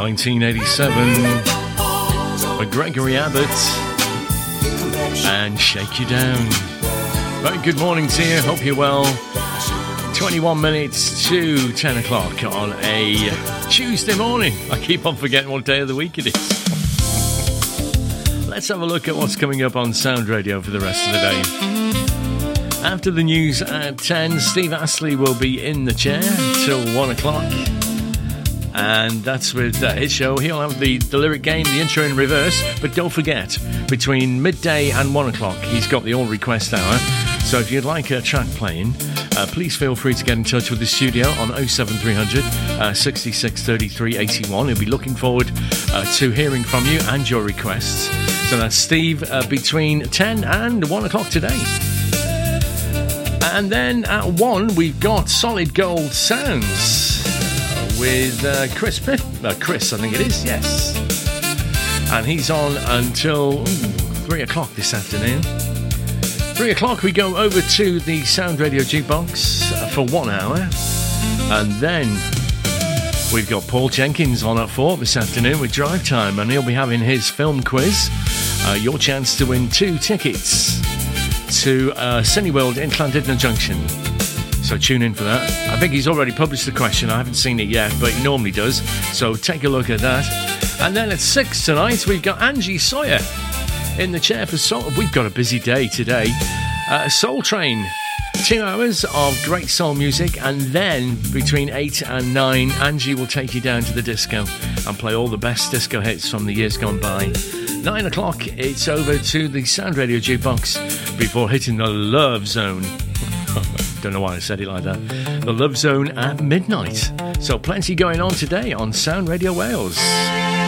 1987 by Gregory Abbott and Shake You Down. Very good morning to you, hope you're well. 21 minutes to 10 o'clock on a Tuesday morning. I keep on forgetting what day of the week it is. Let's have a look at what's coming up on Sound Radio for the rest of the day. After the news at 10, Steve Astley will be in the chair till 1 o'clock. And that's with his show. He'll have the lyric game, the intro in reverse. But don't forget, between midday and 1 o'clock, he's got the all request hour. So if you'd like a track playing, please feel free to get in touch with the studio on 07300 66 33 81. He'll be looking forward to hearing from you and your requests. So that's Steve between 10 and 1 o'clock today. And then at 1, we've got Solid Gold Sounds with Chris, I think it is, yes. And he's on until 3 o'clock this afternoon. 3 o'clock we go over to the Sound Radio Jukebox for 1 hour. And then we've got Paul Jenkins on at 4 this afternoon with Drive Time, and he'll be having his film quiz. Your chance to win 2 tickets to Cineworld in Llandudno Junction. So tune in for that. I think he's already published the question. I haven't seen it yet, but he normally does. So take a look at that. And then at 6 tonight, we've got Angie Sawyer in the chair for Soul. We've got a busy day today. Soul Train. 2 hours of great soul music, and then between 8 and 9, Angie will take you down to the disco and play all the best disco hits from the years gone by. 9 o'clock, it's over to the Sound Radio Jukebox before hitting the Love Zone. Don't know why I said it like that. The Love Zone at midnight. So plenty going on today on Sound Radio Wales.